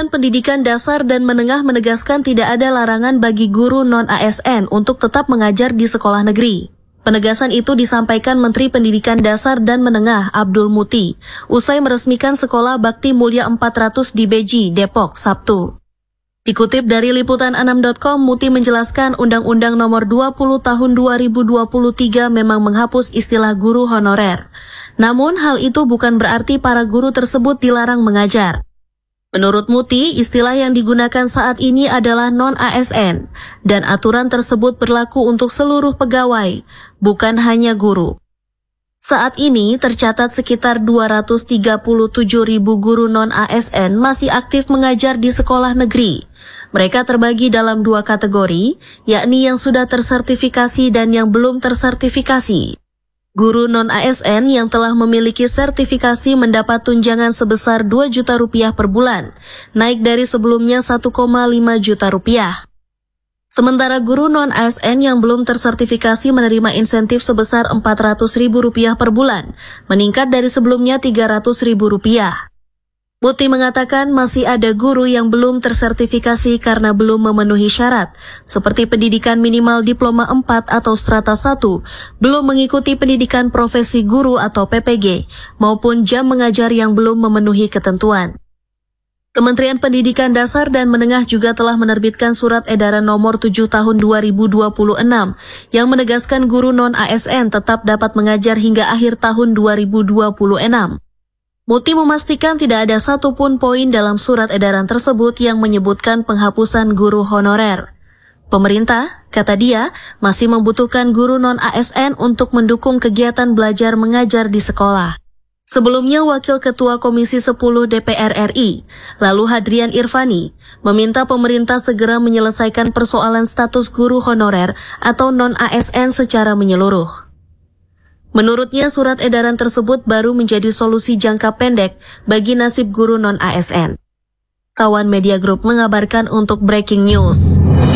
Kementerian Pendidikan Dasar dan Menengah menegaskan tidak ada larangan bagi guru non-ASN untuk tetap mengajar di sekolah negeri. Penegasan itu disampaikan Menteri Pendidikan Dasar dan Menengah Abdul Muti usai meresmikan Sekolah Bakti Mulia 400 di Beji, Depok, Sabtu. Dikutip dari liputan6.com, Muti menjelaskan Undang-Undang Nomor 20 Tahun 2023 memang menghapus istilah guru honorer. Namun hal itu bukan berarti para guru tersebut dilarang mengajar. Menurut Muti, istilah yang digunakan saat ini adalah non-ASN, dan aturan tersebut berlaku untuk seluruh pegawai, bukan hanya guru. Saat ini tercatat sekitar 237.000 guru non-ASN masih aktif mengajar di sekolah negeri. Mereka terbagi dalam dua kategori, yakni yang sudah tersertifikasi dan yang belum tersertifikasi. Guru non-ASN yang telah memiliki sertifikasi mendapat tunjangan sebesar 2 juta rupiah per bulan, naik dari sebelumnya 1,5 juta rupiah. Sementara guru non-ASN yang belum tersertifikasi menerima insentif sebesar Rp400.000 per bulan, meningkat dari sebelumnya Rp300.000. Muti mengatakan masih ada guru yang belum tersertifikasi karena belum memenuhi syarat, seperti pendidikan minimal diploma 4 atau strata 1, belum mengikuti pendidikan profesi guru atau PPG, maupun jam mengajar yang belum memenuhi ketentuan. Kementerian Pendidikan Dasar dan Menengah juga telah menerbitkan Surat Edaran Nomor 7 Tahun 2026 yang menegaskan guru non-ASN tetap dapat mengajar hingga akhir tahun 2026. Muti memastikan tidak ada satupun poin dalam surat edaran tersebut yang menyebutkan penghapusan guru honorer. Pemerintah, kata dia, masih membutuhkan guru non-ASN untuk mendukung kegiatan belajar mengajar di sekolah. Sebelumnya, Wakil Ketua Komisi 10 DPR RI, lalu Hadrian Irvani, meminta pemerintah segera menyelesaikan persoalan status guru honorer atau non-ASN secara menyeluruh. Menurutnya, surat edaran tersebut baru menjadi solusi jangka pendek bagi nasib guru non-ASN. Kawan Media Group mengabarkan untuk Breaking News.